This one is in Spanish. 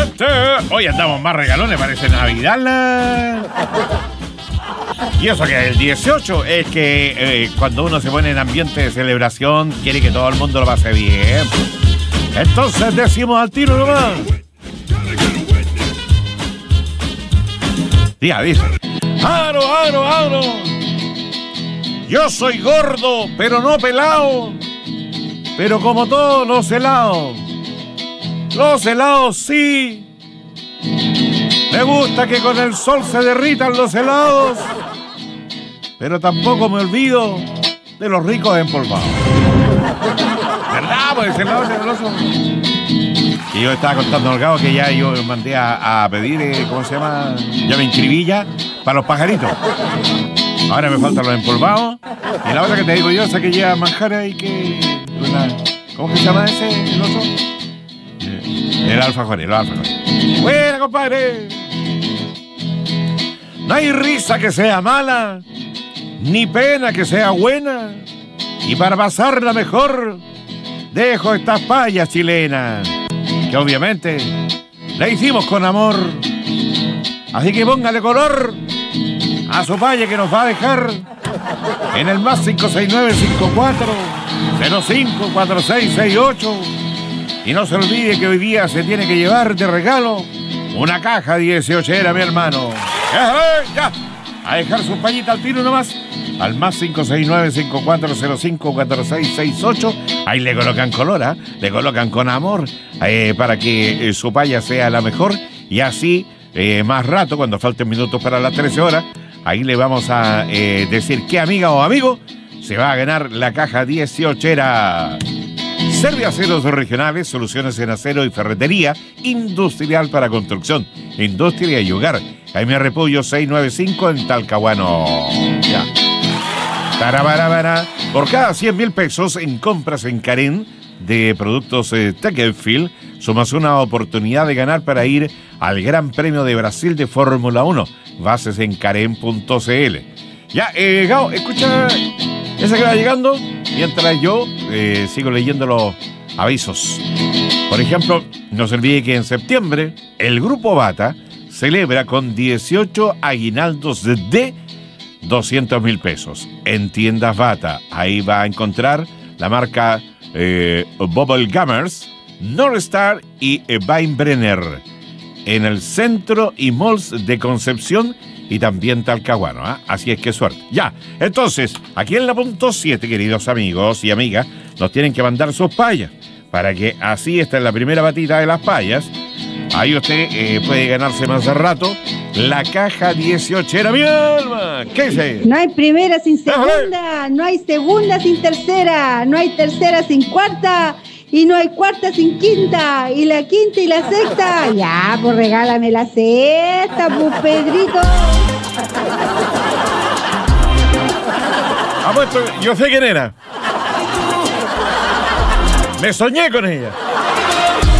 Hoy andamos más regalones, parece Navidad. Y eso que el 18 es que cuando uno se pone en ambiente de celebración, quiere que todo el mundo lo pase bien. Entonces decimos al tiro nomás. Ya, dice. ¡Aro! Yo soy gordo, pero no pelado. Pero como todos los helados sí. Me gusta que con el sol se derritan los helados. Pero tampoco me olvido de los ricos empolvados. ¿Verdad? Pues el helado es goloso. Y yo estaba contando al Gabo que ya yo mandé a pedir, ¿cómo se llama? Ya me inscribí ya para los pajaritos. Ahora me faltan los empolvados. Y la otra que te digo yo, esa que lleva manjar y que... ¿Cómo se llama ese? ¿El otro? El alfajor. ¡Buena, compadre! No hay risa que sea mala, ni pena que sea buena. Y para pasarla mejor, dejo estas payas chilenas, que obviamente la hicimos con amor. Así que póngale color a su paya que nos va a dejar en el más 569-54-05-4668. Y no se olvide que hoy día se tiene que llevar de regalo una caja 18era, mi hermano. Ya. A dejar su payita al tiro nomás. Al más 569-5405-4668. Ahí le colocan color, le colocan con amor, para que su paya sea la mejor. Y así, más rato, cuando falten minutos para las 13 horas, ahí le vamos a decir qué amiga o amigo se va a ganar la caja 18era. Serviaceros regionales, soluciones en acero y ferretería industrial para construcción, industria y hogar. Jaime Repollo 695 en Talcahuano. Ya. Tarabara. Por cada 100.000 pesos en compras en Carén de productos Techfield, sumas una oportunidad de ganar para ir al Gran Premio de Brasil de Fórmula 1. Bases en Carén.cl. Ya, Gao, escucha esa que va llegando mientras yo sigo leyendo los avisos. Por ejemplo, no se olvide que en septiembre el Grupo Bata celebra con 18 aguinaldos de 200.000 pesos. En tiendas Bata, ahí va a encontrar la marca Bubble Gummers, North Star y Weinbrenner. En el centro y malls de Concepción y también Talcahuano, Así es que suerte. Ya, entonces, aquí en la punto 7, queridos amigos y amigas, nos tienen que mandar sus payas, para que así está en la primera batida de las payas. Ahí usted puede ganarse más de rato la caja 18era, mi alma. ¿Qué dice? No hay primera sin segunda, no hay segunda sin tercera, no hay tercera sin cuarta, y no hay cuarta sin quinta, y la quinta y la sexta. Ya, pues regálame la sexta, pues Pedrito. Pues yo sé quién era. Me soñé con ella.